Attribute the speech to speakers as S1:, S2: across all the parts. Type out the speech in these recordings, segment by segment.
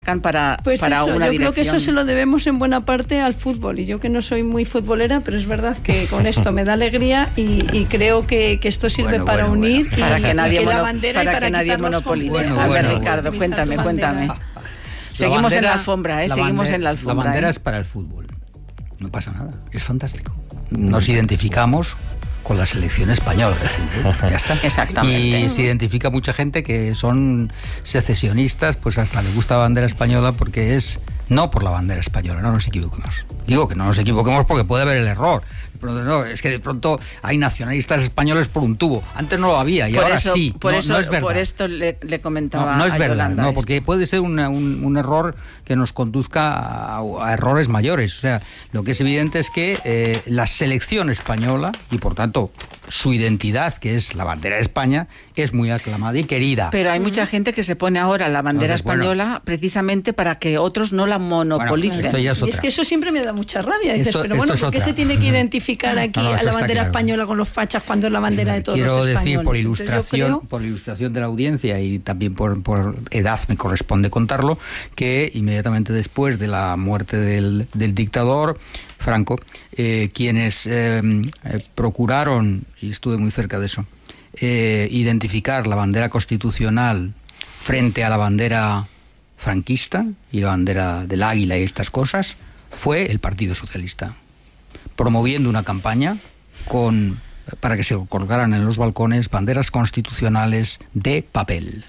S1: marcan para
S2: Pues
S1: una
S2: yo
S1: dirección.
S2: creo que eso se lo debemos en buena parte al fútbol, y yo que no soy muy futbolera, pero es verdad que con esto me da alegría y creo que esto sirve para unir y,
S1: para que nadie
S2: la bandera
S1: para
S2: y para
S1: que nadie monopolice. A ver, Ricardo, cuéntame. Seguimos en la alfombra, seguimos en la alfombra.
S3: La bandera es para el fútbol. No pasa nada, es fantástico. Nos identificamos con la selección española, ya está.
S1: Exactamente.
S3: Y se identifica mucha gente que son secesionistas, pues hasta le gusta la bandera española porque es no por la bandera española, no nos equivoquemos. Digo que no nos equivoquemos porque puede haber el error. No, es que de pronto hay nacionalistas españoles por un tubo. Antes no lo había y ahora sí.
S1: Por eso,
S3: no es verdad.
S1: por esto le comentaba.
S3: No es verdad,
S1: no,
S3: porque puede ser un error que nos conduzca a errores mayores. O sea, lo que es evidente es que la selección española, y por tanto su identidad, que es la bandera de España, es muy aclamada y querida.
S1: Pero hay mucha gente que se pone ahora la bandera española precisamente para que otros no la monopolicen.
S2: Y es que eso siempre me da mucha rabia. Dices, pero bueno, ¿por qué se tiene que identificar aquí a la bandera española con los fachas cuando es la bandera de todos los españoles?
S3: Quiero decir, por ilustración de la audiencia y también por edad me corresponde contarlo, que inmediatamente después de la muerte del dictador Franco, quienes procuraron, y estuve muy cerca de eso, identificar la bandera constitucional frente a la bandera franquista y la bandera del águila y estas cosas, fue el Partido Socialista, promoviendo una campaña para que se colgaran en los balcones banderas constitucionales de papel.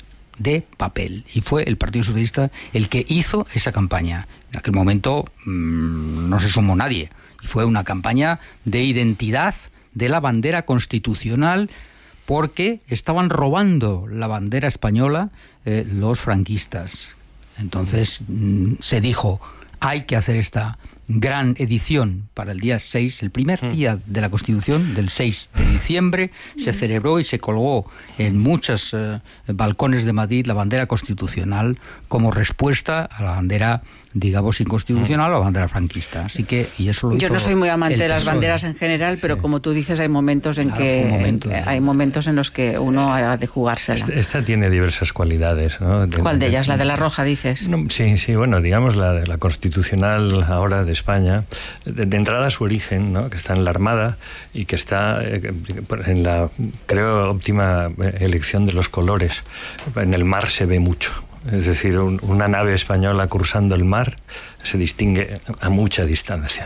S3: Y fue el Partido Socialista el que hizo esa campaña. En aquel momento no se sumó nadie. Y fue una campaña de identidad de la bandera constitucional, porque estaban robando la bandera española los franquistas. Entonces se dijo, hay que hacer esta gran edición para el día 6, el primer día de la Constitución, del 6 de diciembre, se celebró y se colgó en muchos balcones de Madrid la bandera constitucional como respuesta a la bandera, digamos, inconstitucional o la bandera franquista. Así que, y eso lo hizo.
S1: Yo no soy muy amante de las banderas en general, pero como tú dices, hay momentos en hay momentos en los que uno ha de jugársela.
S4: Esta tiene diversas cualidades, ¿no?
S1: ¿Cuál de ellas? ¿La de la roja, dices?
S4: No, sí, bueno, digamos la constitucional ahora de España, de entrada su origen, ¿no? Que está en la Armada y que está en la, creo, óptima elección de los colores. En el mar se ve mucho. Es decir, una nave española cruzando el mar se distingue a mucha distancia.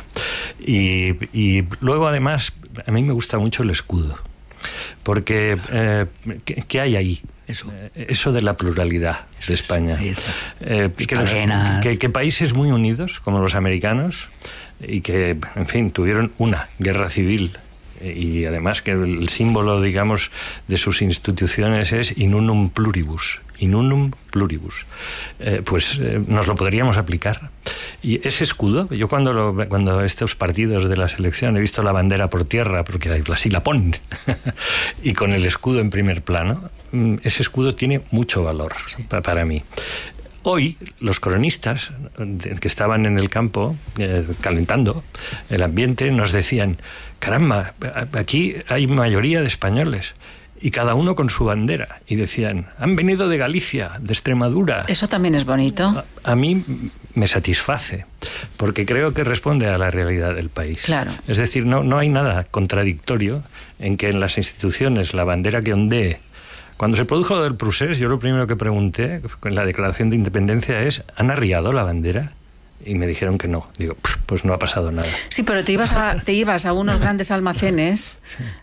S4: Y luego, además, a mí me gusta mucho el escudo. Porque, ¿qué hay ahí? Eso de la pluralidad de España. Que países muy unidos, como los americanos, y que, en fin, tuvieron una guerra civil, y además que el símbolo, digamos, de sus instituciones es in unum pluribus. Pues nos lo podríamos aplicar. Y ese escudo, yo cuando estos partidos de la selección he visto la bandera por tierra, porque así la ponen, y con el escudo en primer plano, ese escudo tiene mucho valor para mí. Hoy, los cronistas que estaban en el campo calentando el ambiente nos decían, caramba, aquí hay mayoría de españoles y cada uno con su bandera. Y decían, han venido de Galicia, de Extremadura.
S1: Eso también es bonito.
S4: A mí me satisface, porque creo que responde a la realidad del país.
S1: Claro.
S4: Es decir, no hay nada contradictorio en que en las instituciones la bandera que ondee. Cuando se produjo lo del Prusés, yo lo primero que pregunté en la declaración de independencia es, ¿han arriado la bandera? Y me dijeron que no. Digo, pues no ha pasado nada.
S1: Sí, pero te ibas a unos grandes almacenes,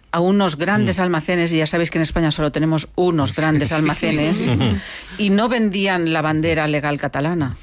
S1: y ya sabéis que en España solo tenemos unos grandes almacenes, y no vendían la bandera legal catalana.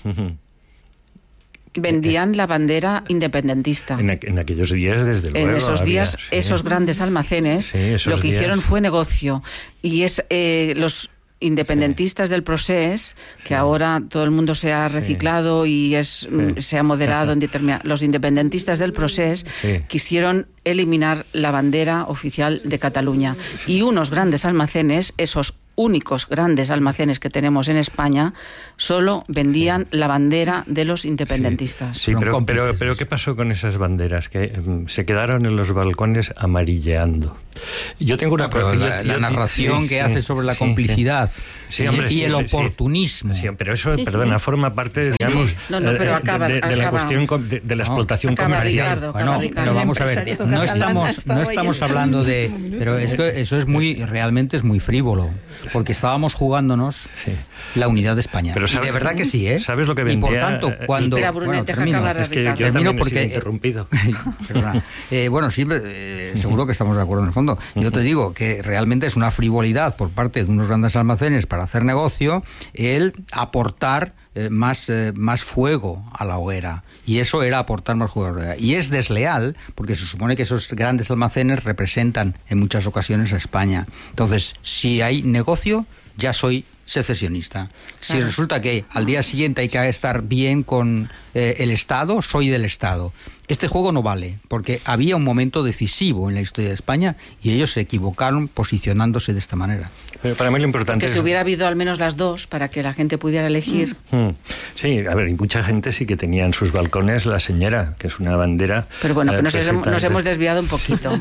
S1: Vendían la bandera independentista.
S4: En aquellos días, desde luego.
S1: En esos días, esos grandes almacenes, lo que hicieron fue negocio. Y los independentistas del Procés, que ahora todo el mundo se ha reciclado y se ha moderado en determinados. Los independentistas del Procés quisieron eliminar la bandera oficial de Cataluña. Y unos grandes almacenes, esos únicos grandes almacenes que tenemos en España, solo vendían la bandera de los independentistas.
S4: Sí, pero ¿qué pasó con esas banderas? Que se quedaron en los balcones amarilleando. Yo tengo una...
S3: la narración que hace sobre la complicidad y el oportunismo.
S4: Sí, pero eso, perdona, forma parte, digamos, de la cuestión de la explotación comercial.
S3: Bueno, pero vamos a ver, no estamos hablando de... Pero eso es realmente es muy frívolo, porque estábamos jugándonos la unidad de España.
S4: Pero
S3: y de verdad que sí, ¿eh?
S4: ¿Sabes lo que vendía?
S3: Y por tanto, cuando...
S1: Espera, Brunet,
S4: es que yo también me he interrumpido.
S3: Bueno, siempre, seguro que estamos de acuerdo en el fondo. Yo te digo que realmente es una frivolidad por parte de unos grandes almacenes para hacer negocio el aportar más fuego a la hoguera. Y eso era aportar más fuego a la hoguera. Y es desleal porque se supone que esos grandes almacenes representan en muchas ocasiones a España. Entonces, si hay negocio, ya soy secesionista. Claro. Si resulta que al día siguiente hay que estar bien con el Estado, soy del Estado. Este juego no vale, porque había un momento decisivo en la historia de España y ellos se equivocaron posicionándose de esta manera.
S4: Pero para mí lo importante
S1: es que si hubiera habido al menos las dos para que la gente pudiera elegir.
S4: Sí, a ver, y mucha gente sí que tenía en sus balcones la señera, que es una bandera.
S1: Pero bueno, que nos hemos desviado un poquito.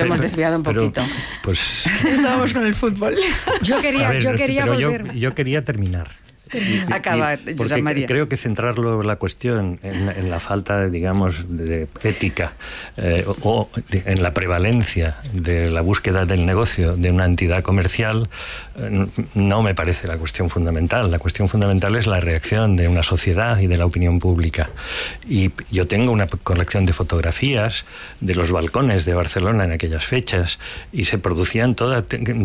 S4: Pues
S2: estábamos con el fútbol.
S5: Yo quería
S4: terminar.
S1: Acaba,
S4: porque
S1: María.
S4: Creo que centrarlo la cuestión en la falta, digamos, de ética o en la prevalencia de la búsqueda del negocio de una entidad comercial no me parece la cuestión fundamental. La cuestión fundamental es la reacción de una sociedad y de la opinión pública. Y yo tengo una colección de fotografías de los balcones de Barcelona en aquellas fechas y se producían toda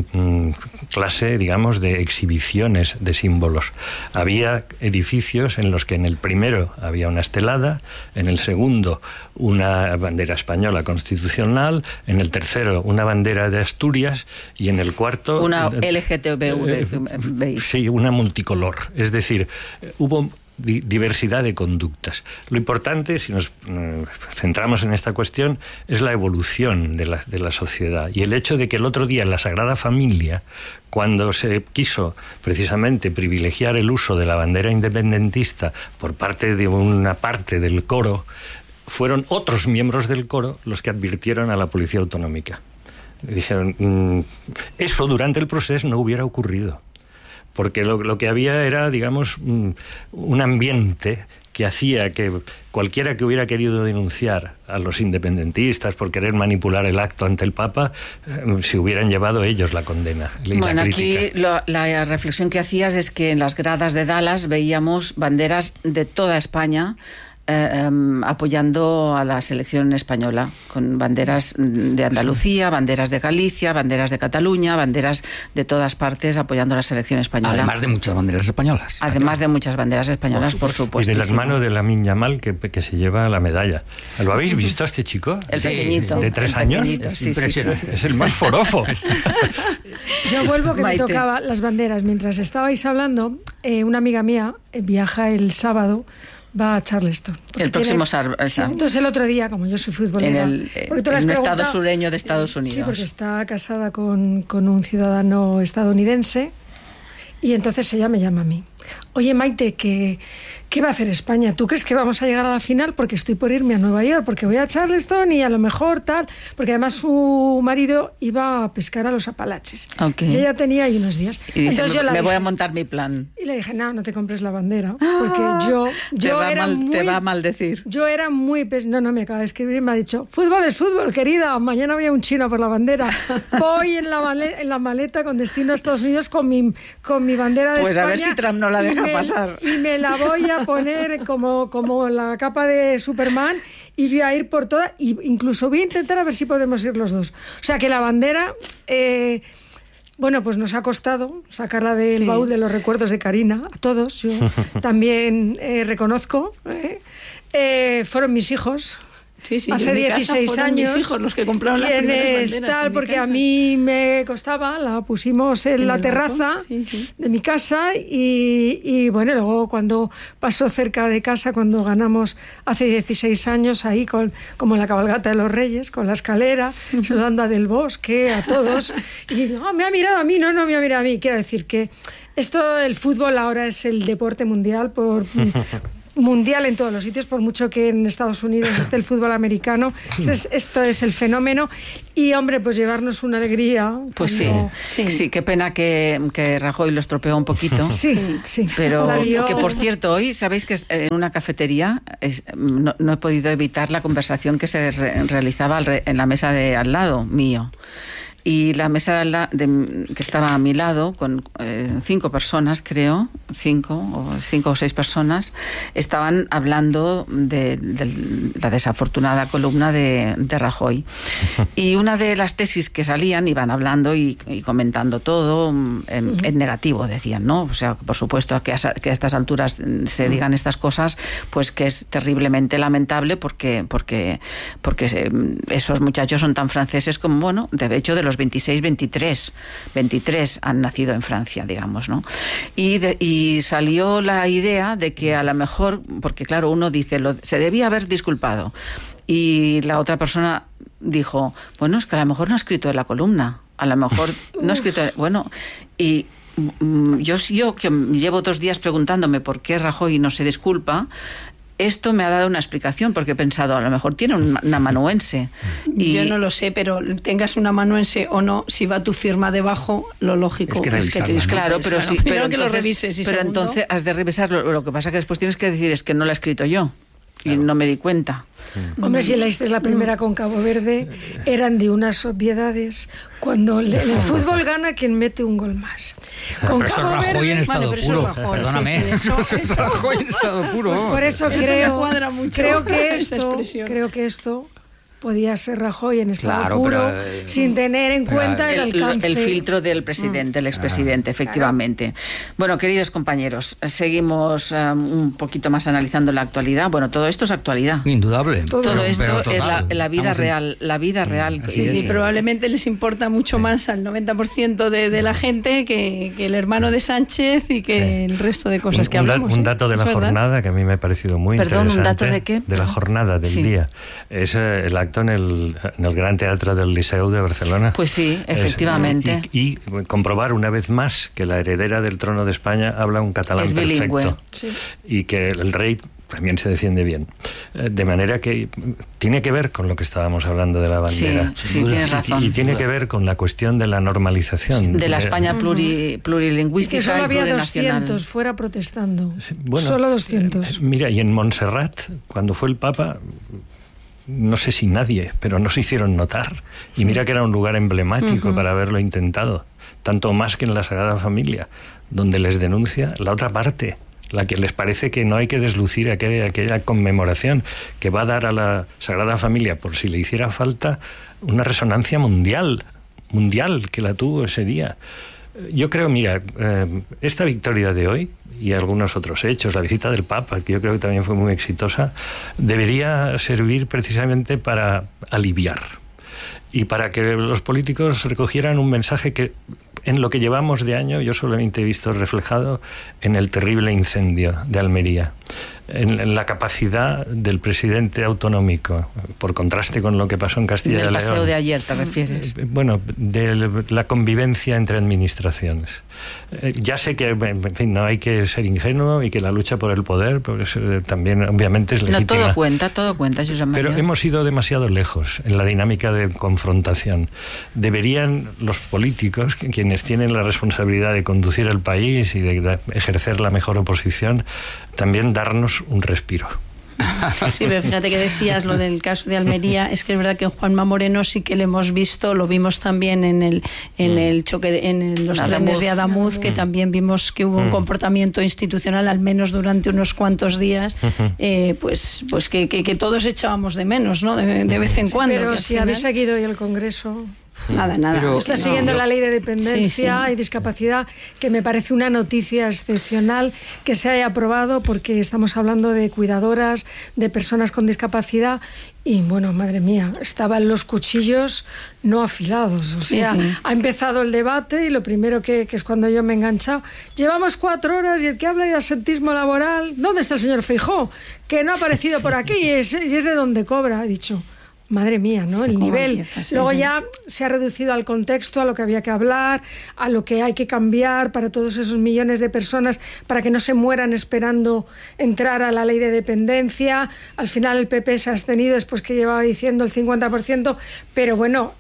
S4: clase, digamos, de exhibiciones de símbolos. Había edificios en los que en el primero había una estelada, en el segundo una bandera española constitucional, en el tercero una bandera de Asturias y en el cuarto...
S1: Una LGTBI.
S4: Sí, una multicolor. Es decir, hubo diversidad de conductas. Lo importante, si nos centramos en esta cuestión, es la evolución de la sociedad y el hecho de que el otro día en la Sagrada Familia, cuando se quiso precisamente privilegiar el uso de la bandera independentista por parte de una parte del coro, fueron otros miembros del coro los que advirtieron a la Policía Autonómica. Dijeron, eso durante el proceso no hubiera ocurrido. Porque lo que había era, digamos, un ambiente que hacía que cualquiera que hubiera querido denunciar a los independentistas por querer manipular el acto ante el Papa, se hubieran llevado ellos la condena y
S1: bueno,
S4: la crítica.
S1: Aquí la reflexión que hacías es que en las gradas de Dallas veíamos banderas de toda España apoyando a la selección española, con banderas de Andalucía, banderas de Galicia, banderas de Cataluña, banderas de todas partes apoyando a la selección española.
S3: Además de muchas banderas españolas.
S1: Además de muchas banderas españolas, por supuesto.
S4: Y del hermano de Lamine Yamal que se lleva la medalla. ¿Lo habéis visto a este chico?
S1: El pequeñito.
S4: ¿De 3 años?
S1: Sí,
S4: impresionante. Es el más forofo.
S5: Yo vuelvo que Maite. Me tocaba las banderas. Mientras estabais hablando, una amiga mía viaja el sábado, va a Charleston.
S1: El próximo sábado.
S5: Sí, entonces el otro día, como yo soy futbolera...
S1: En un estado sureño de Estados Unidos.
S5: Sí, porque está casada con un ciudadano estadounidense y entonces ella me llama a mí. Oye, Maite, ¿qué va a hacer España? ¿Tú crees que vamos a llegar a la final? Porque estoy por irme a Nueva York, porque voy a Charleston y a lo mejor tal... Porque además su marido iba a pescar a los Apalaches.
S1: Okay.
S5: Y ella tenía ahí unos días.
S1: Y entonces dije, voy a montar mi plan.
S5: Y le dije, no te compres la bandera. Porque yo
S1: te va a maldecir.
S5: Yo era muy... No, me acaba de escribir y me ha dicho, fútbol es fútbol, querida. Mañana voy a un chino por la bandera. Voy en la maleta con destino a Estados Unidos con mi bandera de España.
S1: Pues a ver si Trump no la deja pasar.
S5: Y me la voy a poner como la capa de Superman y voy a ir por toda, y incluso voy a intentar a ver si podemos ir los dos. O sea que la bandera, bueno, pues nos ha costado sacarla del baúl de los recuerdos de Karina, a todos. Yo también reconozco, fueron mis hijos. hace 16 años.
S2: Mis hijos los que compraron las primeras banderas
S5: porque a mí me costaba, la pusimos en la terraza de mi casa y bueno, luego cuando pasó cerca de casa, cuando ganamos hace 16 años, ahí como la cabalgata de los Reyes, con la escalera, saludando a Del Bosque, a todos, y me ha mirado a mí, no me ha mirado a mí. Quiero decir que esto del fútbol ahora es el deporte mundial mundial en todos los sitios, por mucho que en Estados Unidos esté el fútbol americano. Esto es el fenómeno y, hombre, pues llevarnos una alegría.
S1: Pues sí, qué pena que Rajoy lo estropeó un poquito.
S5: Sí.
S1: Pero que, por cierto, hoy sabéis que en una cafetería no he podido evitar la conversación que se realizaba en la mesa de al lado mío. Y la mesa que estaba a mi lado, con 5 personas, creo, 5 o 6 personas, estaban hablando de la desafortunada columna de Rajoy. Y una de las tesis que salían, iban hablando y comentando todo en negativo, decían, ¿no? O sea, por supuesto, que a estas alturas se digan estas cosas, pues que es terriblemente lamentable porque esos muchachos son tan franceses como, bueno, de hecho, de los 26, 23 han nacido en Francia, digamos, ¿no? Y salió la idea de que a lo mejor, porque claro, uno dice, se debía haber disculpado, y la otra persona dijo, bueno, es que a lo mejor no ha escrito en la columna, a lo mejor no ha escrito, bueno, y yo que llevo 2 días preguntándome por qué Rajoy no se disculpa. Esto me ha dado una explicación, porque he pensado, a lo mejor tiene una amanuense.
S2: Yo no lo sé, pero tengas una amanuense o no, si va tu firma debajo, lo lógico es que te disculpes.
S1: Claro, pero sí,
S2: pero que lo revises.
S1: Pero entonces has de revisarlo. Lo que pasa que después tienes que decir es que no la he escrito yo. Y no me di cuenta.
S5: Hombre, si leíste la primera con Cabo Verde, eran de unas obviedades. Cuando en el fútbol gana quien mete un gol más.
S3: Con pero Cabo eso Rajoy en estado puro. Perdóname. Eso Rajoy en estado puro.
S5: Pues por eso creo que esto podía ser Rajoy en estado puro, sin tener en cuenta el alcance.
S1: El filtro del presidente, el expresidente, efectivamente. Claro. Bueno, queridos compañeros, seguimos un poquito más analizando la actualidad. Bueno, todo esto es actualidad.
S3: Indudable.
S1: Todo esto es la vida real. La vida real.
S2: Sí, probablemente les importa mucho más al 90% de la gente que el hermano de Sánchez y que el resto de cosas que hablamos.
S4: Un dato de la jornada que a mí me ha parecido muy interesante.
S1: ¿Un dato de qué?
S4: De la jornada, del día. Es el acto en el Gran Teatro del Liceu de Barcelona.
S1: Pues sí, efectivamente.
S4: Y comprobar una vez más que la heredera del trono de España habla un catalán perfecto.
S1: Sí.
S4: Y que el rey también se defiende bien. De manera que tiene que ver con lo que estábamos hablando de la bandera.
S1: Sí, tienes razón.
S4: Y tiene que ver con la cuestión de la normalización.
S1: De la España plurilingüística y
S5: solo había
S1: plurinacional.
S5: 200 fuera protestando.
S4: Sí, bueno,
S5: solo 200.
S4: Mira, y en Montserrat, cuando fue el Papa, no sé si nadie, pero no se hicieron notar. Y mira que era un lugar emblemático para haberlo intentado. Tanto más que en la Sagrada Familia, donde les denuncia la otra parte, la que les parece que no hay que deslucir aquella conmemoración que va a dar a la Sagrada Familia, por si le hiciera falta, una resonancia mundial que la tuvo ese día. Yo creo, mira, esta victoria de hoy y algunos otros hechos, la visita del Papa, que yo creo que también fue muy exitosa, debería servir precisamente para aliviar y para que los políticos recogieran un mensaje que en lo que llevamos de año yo solamente he visto reflejado en el terrible incendio de Almería, en la capacidad del presidente autonómico, por contraste con lo que pasó en Castilla y León.
S1: Del paseo de ayer, ¿te refieres?
S4: Bueno, de la convivencia entre administraciones. Ya sé que, en fin, no hay que ser ingenuo y que la lucha por el poder pues, también, obviamente, es legítima.
S1: No, todo cuenta, Josep María.
S4: Pero hemos ido demasiado lejos en la dinámica de confrontación. Deberían los políticos, quienes tienen la responsabilidad de conducir el país y de ejercer la mejor oposición, también darnos un respiro.
S2: Sí, pero fíjate que decías lo del caso de Almería, es que es verdad que Juanma Moreno sí que le hemos visto, lo vimos también en el choque, en los trenes de Adamuz, que también vimos que hubo un comportamiento institucional, al menos durante unos cuantos días, pues que todos echábamos de menos, ¿no? De vez en cuando.
S5: Pero si habéis seguido hoy el Congreso...
S2: Nada.
S5: Pero, está siguiendo la ley de dependencia y discapacidad, que me parece una noticia excepcional que se haya aprobado, porque estamos hablando de cuidadoras, de personas con discapacidad. Y bueno, madre mía, estaban los cuchillos no afilados. O sea, ha empezado el debate y lo primero que es cuando yo me he enganchado. Llevamos 4 horas y el que habla de asentismo laboral, ¿dónde está el señor Feijóo? Que no ha aparecido por aquí y es de donde cobra, ha dicho. Madre mía, ¿no? El nivel. Luego ya se ha reducido al contexto, a lo que había que hablar, a lo que hay que cambiar para todos esos millones de personas, para que no se mueran esperando entrar a la ley de dependencia. Al final el PP se ha abstenido después que llevaba diciendo el 50%, pero bueno,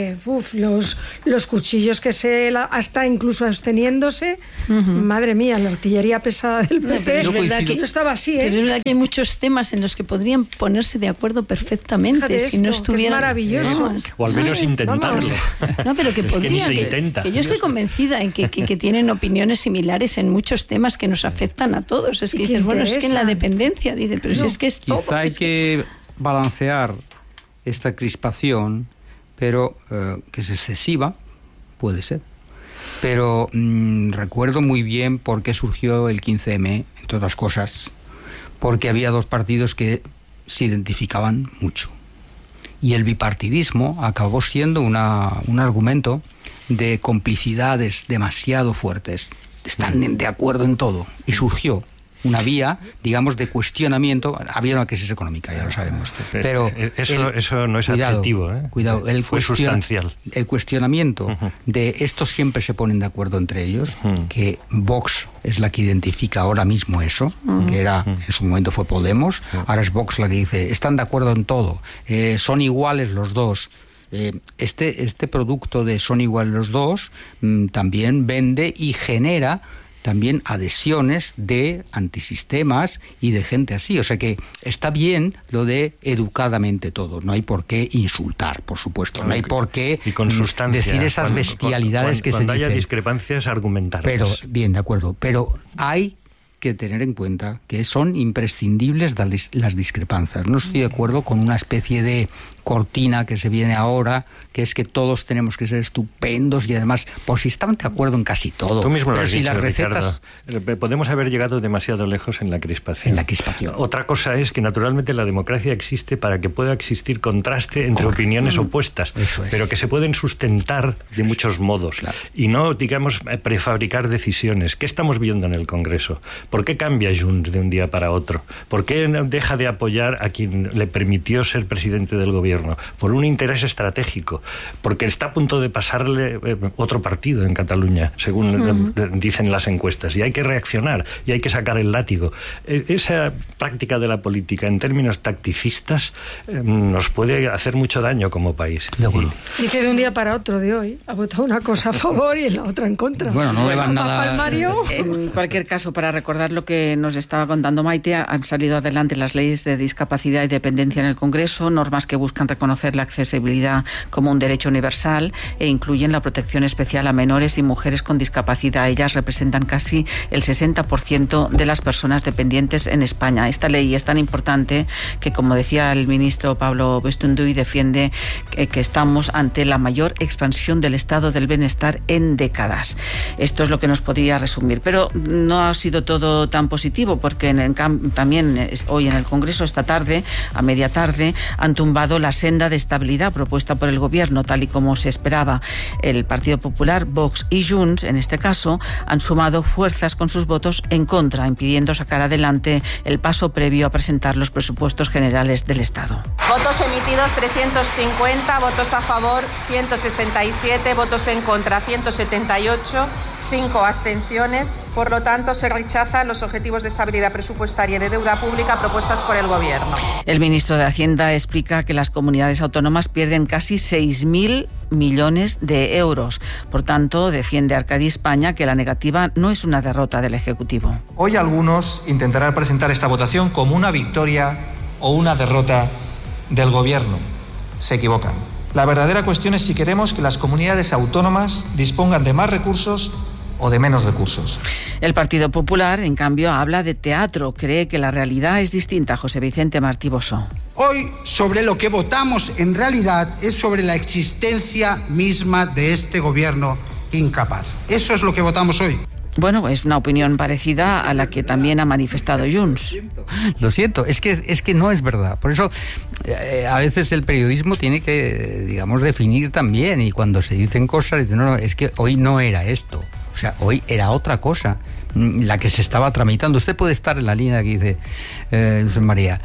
S5: los cuchillos que hasta incluso absteniéndose, madre mía, la artillería pesada del PP,
S2: es verdad que yo estaba así, Pero es verdad que hay muchos temas en los que podrían ponerse de acuerdo perfectamente.
S5: Fíjate, no estuviera,
S2: es maravilloso.
S4: O al menos intentarlo.
S2: No, pero que podría, que yo estoy convencida en que tienen opiniones similares en muchos temas que nos afectan a todos. Es que dices, bueno, es que en la dependencia, dice, pero si es que es todo.
S3: Quizá hay que balancear esta crispación, pero que es excesiva, puede ser. Pero recuerdo muy bien por qué surgió el 15M, entre otras cosas, porque había 2 partidos que se identificaban mucho. Y el bipartidismo acabó siendo un argumento de complicidades demasiado fuertes. Están de acuerdo en todo. Y surgió una vía, digamos, de cuestionamiento. Había una crisis económica, ya lo sabemos. Pero
S4: eso no es adjetivo, ¿eh?
S3: Cuidado,
S4: fue sustancial.
S3: El cuestionamiento de estos siempre se ponen de acuerdo entre ellos, que Vox es la que identifica ahora mismo eso, que era en su momento fue Podemos, ahora es Vox la que dice, están de acuerdo en todo, son iguales los dos. Este producto de son iguales los dos también vende y genera también adhesiones de antisistemas y de gente así. O sea que está bien lo de educadamente todo. No hay por qué insultar, por supuesto. No hay por qué decir esas bestialidades que se dicen.
S4: Cuando haya discrepancias, argumentar.
S3: Pero, bien, de acuerdo. Pero hay que tener en cuenta que son imprescindibles las discrepancias. No estoy de acuerdo con una especie de cortina que se viene ahora, que es que todos tenemos que ser estupendos y además, pues si están de acuerdo en casi todo.
S4: Tú mismo
S3: pero
S4: lo has
S3: si
S4: dicho,
S3: las recetas...
S4: Ricardo, podemos haber llegado demasiado lejos en la crispación. Otra cosa es que naturalmente la democracia existe para que pueda existir contraste entre opiniones opuestas, pero que se pueden sustentar de muchos modos y no, digamos, prefabricar decisiones. ¿Qué estamos viendo en el Congreso? ¿Por qué cambia Junts de un día para otro? ¿Por qué deja de apoyar a quien le permitió ser presidente del gobierno? Por un interés estratégico, porque está a punto de pasarle otro partido en Cataluña, según dicen las encuestas, y hay que reaccionar y hay que sacar el látigo. Esa práctica de la política en términos tacticistas nos puede hacer mucho daño como país.
S5: Dice de un día para otro de hoy ha votado una cosa a favor y la otra en contra.
S3: Bueno, no le van nada.
S1: En cualquier caso, para recordar lo que nos estaba contando Maite, han salido adelante las leyes de discapacidad y dependencia en el Congreso, normas que buscan reconocer la accesibilidad como un derecho universal e incluyen la protección especial a menores y mujeres con discapacidad. Ellas representan casi el 60% de las personas dependientes en España. Esta ley es tan importante que, como decía el ministro Pablo Bustunduy, defiende que estamos ante la mayor expansión del estado del bienestar en décadas. Esto es lo que nos podría resumir. Pero no ha sido todo tan positivo, porque también hoy en el Congreso, esta tarde, a media tarde, han tumbado la senda de estabilidad propuesta por el Gobierno, tal y como se esperaba. El Partido Popular, Vox y Junts, en este caso, han sumado fuerzas con sus votos en contra, impidiendo sacar adelante el paso previo a presentar los presupuestos generales del Estado.
S6: Votos emitidos 350, votos a favor 167, votos en contra 178. 5 abstenciones. Por lo tanto, se rechazan los objetivos de estabilidad presupuestaria y de deuda pública propuestas por el Gobierno.
S1: El ministro de Hacienda explica que las comunidades autónomas pierden casi 6.000 millones de euros. Por tanto, defiende Arcadi España que la negativa no es una derrota del Ejecutivo.
S7: Hoy algunos intentarán presentar esta votación como una victoria o una derrota del Gobierno. Se equivocan. La verdadera cuestión es si queremos que las comunidades autónomas dispongan de más recursos o de menos recursos.
S1: El Partido Popular, en cambio, habla de teatro. Cree que la realidad es distinta. José Vicente Martí Bosó.
S8: Hoy, sobre lo que votamos en realidad es sobre la existencia misma de este gobierno incapaz. Eso es lo que votamos hoy.
S1: Bueno, es una opinión parecida a la que también ha manifestado Junts.
S3: Lo siento, es que no es verdad. Por eso a veces el periodismo tiene que, digamos, definir también, y cuando se dicen cosas, dicen, no, es que hoy no era esto, o sea, hoy era otra cosa la que se estaba tramitando. Usted puede estar en la línea que dice José María.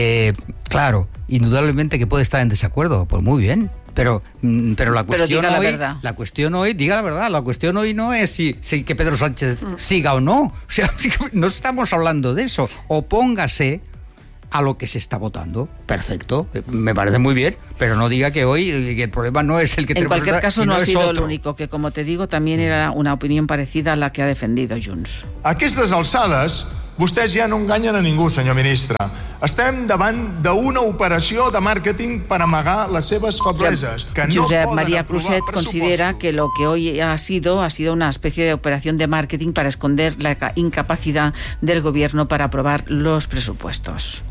S3: Claro, indudablemente que puede estar en desacuerdo, pues muy bien. Pero la cuestión
S1: diga
S3: hoy,
S1: la verdad.
S3: La cuestión hoy, diga la verdad, la cuestión hoy no es si que Pedro Sánchez siga o no. O sea, no estamos hablando de eso. Opóngase a lo que se está votando. Perfecto, me parece muy bien, pero no diga que hoy que el problema no es el que tenemos.
S1: En cualquier caso, no ha sido
S3: otro.
S1: el único, que como te digo, también era una opinión parecida a la que ha defendido Junts.
S9: A aquestes alçades, vostès ja no enganyen a ningú, senyor ministre. Estem davant d'una operació de màrqueting per amagar les seves febleses. Que no
S1: Josep
S9: poden
S1: María
S9: aprovar
S1: Cruzet considera que lo que hoy ha sido una especie de operación de marketing para esconder la incapacidad del gobierno para aprobar los presupuestos.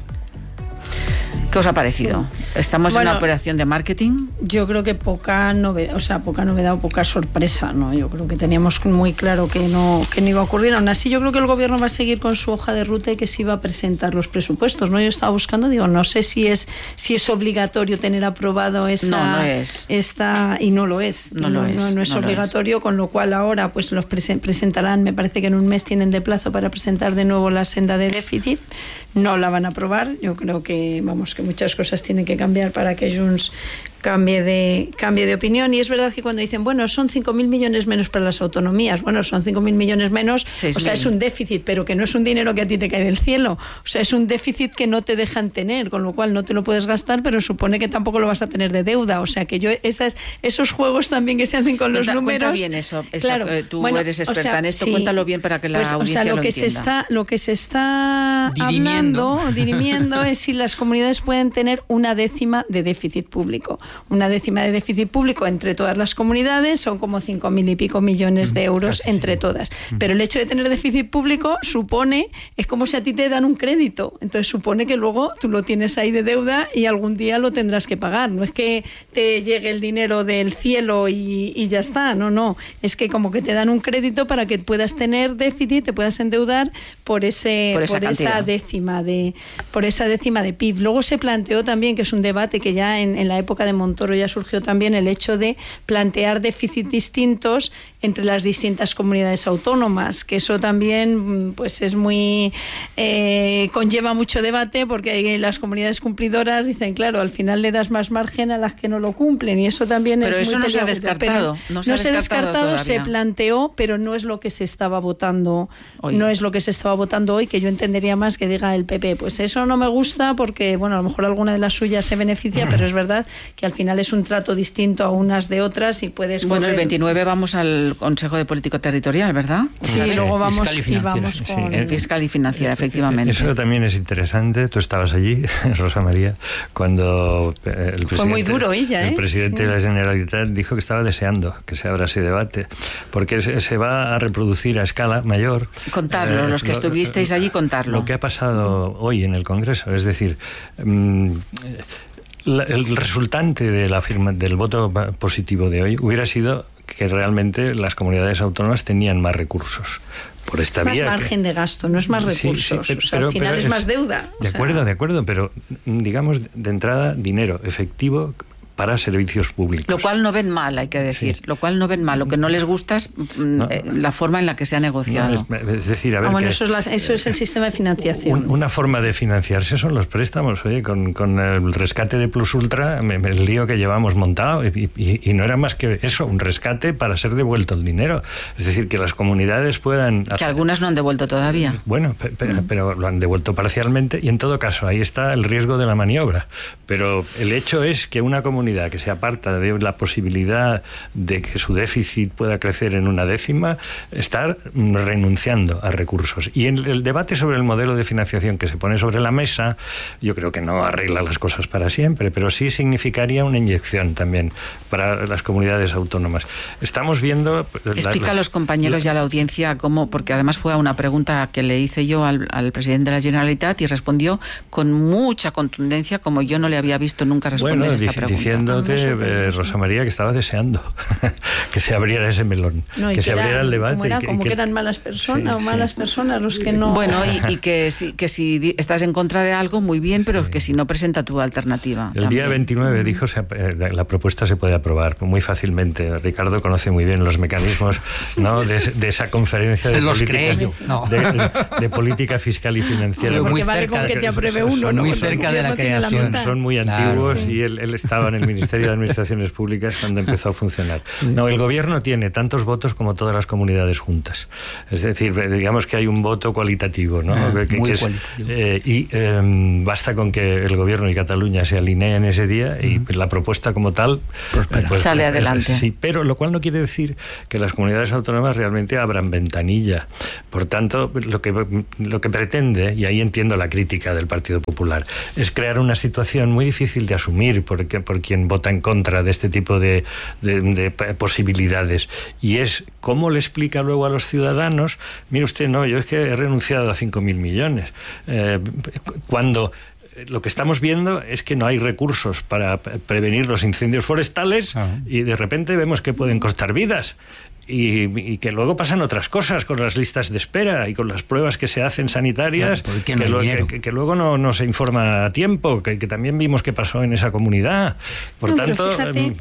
S1: ¿Qué os ha parecido? ¿Estamos en una operación de marketing?
S2: Yo creo que poca novedad o poca sorpresa, ¿no? Yo creo que teníamos muy claro que no iba a ocurrir. Aún así, yo creo que el gobierno va a seguir con su hoja de ruta y que se iba a presentar los presupuestos, ¿no? Yo estaba buscando, no sé si es obligatorio tener aprobado esa...
S1: No es.
S2: Y no lo es. No es obligatorio, con lo cual ahora pues los presentarán, me parece que en un mes tienen de plazo para presentar de nuevo la senda de déficit. No la van a aprobar. Yo creo que, que muchas cosas tienen que cambiar para que Junts cambie de opinión. Y es verdad que cuando dicen, bueno, son 5.000 millones menos para las autonomías, bueno, son 5.000 millones menos,
S1: 6.000.
S2: O sea, es un déficit, pero que no es un dinero que a ti te cae del cielo, o sea, es un déficit que no te dejan tener, con lo cual no te lo puedes gastar, pero supone que tampoco lo vas a tener de deuda, o sea, que esos juegos también que se hacen con los números...
S1: Cuenta bien eso,
S2: claro,
S1: tú eres experta en esto,
S2: sí,
S1: cuéntalo bien para que la audiencia lo entienda.
S2: Lo que se está dirimiendo es si las comunidades pueden tener una décima de déficit público. Una décima de déficit público entre todas las comunidades son como 5.000 y pico millones de euros entre todas. Pero el hecho de tener déficit público es como si a ti te dan un crédito. Entonces supone que luego tú lo tienes ahí de deuda y algún día lo tendrás que pagar. No es que te llegue el dinero del cielo y ya está. No. Es que como que te dan un crédito para que puedas tener déficit, te puedas endeudar por esa décima de PIB. Luego se planteó también, que es un debate que ya en la época de Montoro ya surgió también, el hecho de plantear déficit distintos entre las distintas comunidades autónomas, que eso también pues es muy conlleva mucho debate, porque las comunidades cumplidoras dicen, claro, al final le das más margen a las que no lo cumplen, y eso también
S1: pero
S2: es
S1: eso
S2: muy
S1: no se ha
S2: descartado. No se ha descartado, se planteó, pero no es lo que se estaba votando hoy. No es lo que se estaba votando hoy, que yo entendería más que diga el PP, pues eso no me gusta porque, bueno, a lo mejor alguna de las suyas se beneficia, pero es verdad que al final es un trato distinto a unas de otras y puedes...
S1: Bueno, el 29 vamos al Consejo de Político Territorial, ¿verdad?
S2: Sí, luego vamos
S1: con el fiscal y financiera, efectivamente.
S4: Eso también es interesante. Tú estabas allí, Rosa María, cuando el presidente...
S2: Fue muy duro ella,
S4: El presidente de la Generalitat dijo que estaba deseando que se abra ese debate, porque se va a reproducir a escala mayor.
S1: Contarlo, los que estuvisteis allí, contarlo.
S4: Lo que ha pasado hoy en el Congreso, es decir... el resultante de la firma del voto positivo de hoy hubiera sido que realmente las comunidades autónomas tenían más recursos. Por esta
S2: más
S4: vía
S2: margen de gasto, no es más recursos.
S4: Sí,
S2: al final es más deuda.
S4: De acuerdo, pero digamos de entrada dinero efectivo para servicios públicos.
S1: Lo cual no ven mal, hay que decir. Sí. Lo cual no ven mal. Lo que no les gusta es la forma en la que se ha negociado.
S4: Es decir, a ver...
S2: bueno, eso es el sistema de financiación.
S4: Una forma de financiarse son los préstamos. Oye, con el rescate de Plus Ultra, el lío que llevamos montado, y no era más que eso, un rescate para ser devuelto el dinero. Es decir, que las comunidades puedan...
S1: Que algunas no han devuelto todavía.
S4: Bueno, pero lo han devuelto parcialmente, y en todo caso, ahí está el riesgo de la maniobra. Pero el hecho es que una comunidad comunidad que se aparta de la posibilidad de que su déficit pueda crecer en 1/10, está renunciando a recursos. Y en el debate sobre el modelo de financiación que se pone sobre la mesa, yo creo que no arregla las cosas para siempre, pero sí significaría una inyección también para las comunidades autónomas. Estamos viendo...
S1: Explica a los compañeros y a la audiencia cómo, porque además fue a una pregunta que le hice yo al presidente de la Generalitat y respondió con mucha contundencia, como yo no le había visto nunca responder esta pregunta.
S4: Diciéndote, Rosa María, que estaba deseando que se abriera ese melón, que se abriera el debate.
S2: Como que eran malas personas malas personas los que no...
S1: Bueno, y que si estás en contra de algo, muy bien, pero que si no, presenta tu alternativa.
S4: El día 29 dijo la propuesta se puede aprobar muy fácilmente. Ricardo conoce muy bien los mecanismos, ¿no? de esa conferencia de política fiscal y financiera.
S2: Porque muy vale con que te apruebe uno,
S3: muy cerca de la creación.
S4: Son muy antiguos y él estaba en el Ministerio de Administraciones Públicas cuando empezó a funcionar. No, el gobierno tiene tantos votos como todas las comunidades juntas. Es decir, digamos que hay un voto cualitativo, ¿no?
S3: Muy cualitativo.
S4: Basta con que el gobierno y Cataluña se alineen ese día y la propuesta como tal
S1: sale adelante.
S4: Sí, pero lo cual no quiere decir que las comunidades autónomas realmente abran ventanilla. Por tanto, lo que pretende, y ahí entiendo la crítica del Partido Popular, es crear una situación muy difícil de asumir por quien vota en contra de este tipo de posibilidades. Y es cómo le explica luego a los ciudadanos, mire usted, no, yo es que he renunciado a 5.000 millones. Cuando lo que estamos viendo es que no hay recursos para prevenir los incendios forestales y de repente vemos que pueden costar vidas. Y que luego pasan otras cosas con las listas de espera y con las pruebas que se hacen sanitarias, que luego no se informa a tiempo, que también vimos que pasó en esa comunidad. Por tanto,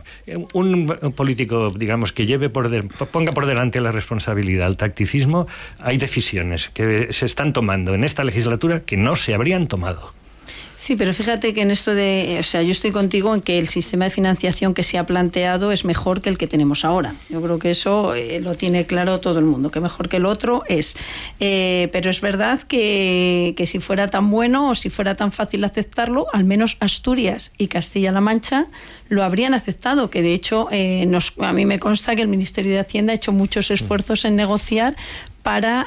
S4: un político, digamos, que ponga por delante la responsabilidad, el tacticismo, hay decisiones que se están tomando en esta legislatura que no se habrían tomado.
S2: Sí, pero fíjate que en esto yo estoy contigo en que el sistema de financiación que se ha planteado es mejor que el que tenemos ahora. Yo creo que eso lo tiene claro todo el mundo, que mejor que el otro es. Pero es verdad que si fuera tan bueno o si fuera tan fácil aceptarlo, al menos Asturias y Castilla-La Mancha lo habrían aceptado, que de hecho a mí me consta que el Ministerio de Hacienda ha hecho muchos esfuerzos en negociar para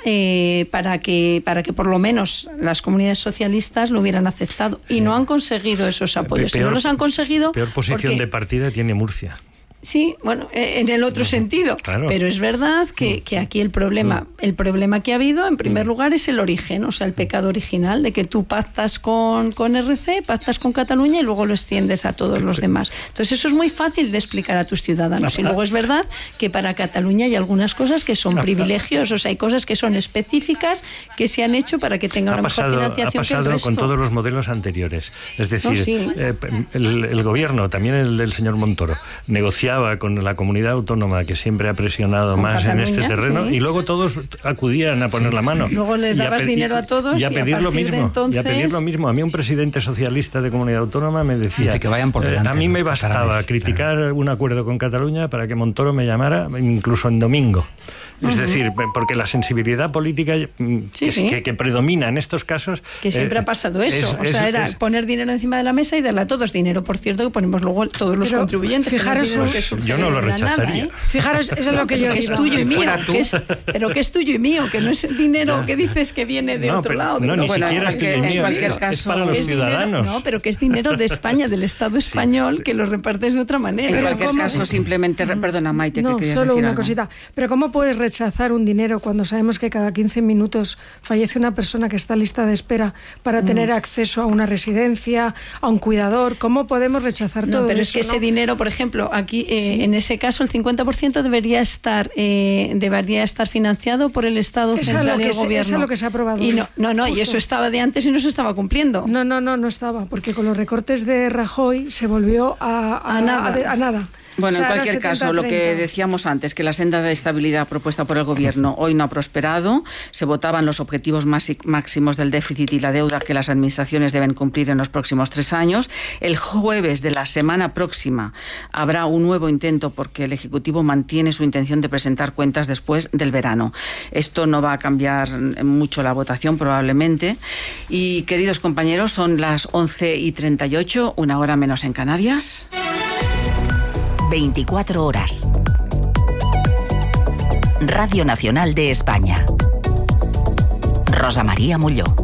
S2: que por lo menos las comunidades socialistas lo hubieran aceptado y no han conseguido esos apoyos. No los han conseguido.
S4: Peor posición de partida tiene Murcia.
S2: Sí, bueno, en el otro sentido. Claro. Pero es verdad que aquí el problema que ha habido, en primer lugar, es el origen, o sea, el pecado original de que tú pactas con RC, pactas con Cataluña y luego lo extiendes a todos los demás. Entonces eso es muy fácil de explicar a tus ciudadanos. Y luego es verdad que para Cataluña hay algunas cosas que son privilegios, o sea, hay cosas que son específicas que se han hecho para que tenga una mejor financiación que el resto.
S4: Ha pasado con todos los modelos anteriores. Es decir, el gobierno, también el del señor Montoro, negociaba con la comunidad autónoma que siempre ha presionado más Cataluña, en este terreno, y luego todos acudían a poner la mano.
S2: Luego le dabas dinero a todos
S4: y a pedir lo mismo. Y a pedir lo mismo. A mí un presidente socialista de comunidad autónoma me decía
S3: que vayan por delante,
S4: a mí me bastaba criticar un acuerdo con Cataluña para que Montoro me llamara incluso en domingo. Es decir, porque la sensibilidad política que predomina en estos casos...
S2: Que siempre ha pasado eso. Era poner dinero encima de la mesa y darle a todos dinero. Por cierto, que ponemos luego todos los contribuyentes.
S5: Fijaros,
S4: yo no lo rechazaría.
S5: Nada, Fijaros, eso es lo que yo digo.
S2: Es tuyo y mío. Pero que es tuyo y mío, que no es dinero que dices que viene de otro lado.
S4: No, ni siquiera es tuyo y mío. En cualquier caso, es para los ciudadanos.
S2: No, pero que es dinero de España, del Estado español, que lo repartes de otra manera.
S1: En cualquier caso, simplemente... Perdona, Maite, que querías
S5: solo
S1: decir
S5: una
S1: algo.
S5: Cosita. Pero ¿cómo puedes rechazar un dinero cuando sabemos que cada 15 minutos fallece una persona que está en lista de espera para tener acceso a una residencia, a un cuidador? ¿Cómo podemos rechazar todo eso?
S2: Pero es que ese dinero, por ejemplo, aquí en ese caso el 50% debería estar financiado por el Estado central y el gobierno.
S5: Eso es lo que se ha aprobado.
S2: Y y eso estaba de antes y no se estaba cumpliendo.
S5: No estaba, porque con los recortes de Rajoy se volvió a nada.
S1: Bueno, en cualquier caso, lo que decíamos antes, que la senda de estabilidad propuesta por el Gobierno hoy no ha prosperado. Se votaban los objetivos máximos del déficit y la deuda que las administraciones deben cumplir en los próximos 3 años. El jueves de la semana próxima habrá un nuevo intento porque el Ejecutivo mantiene su intención de presentar cuentas después del verano. Esto no va a cambiar mucho la votación, probablemente. Y, queridos compañeros, son las 11:38, 1 hora menos en Canarias.
S10: 24 horas. Radio Nacional de España. Rosa María Molló.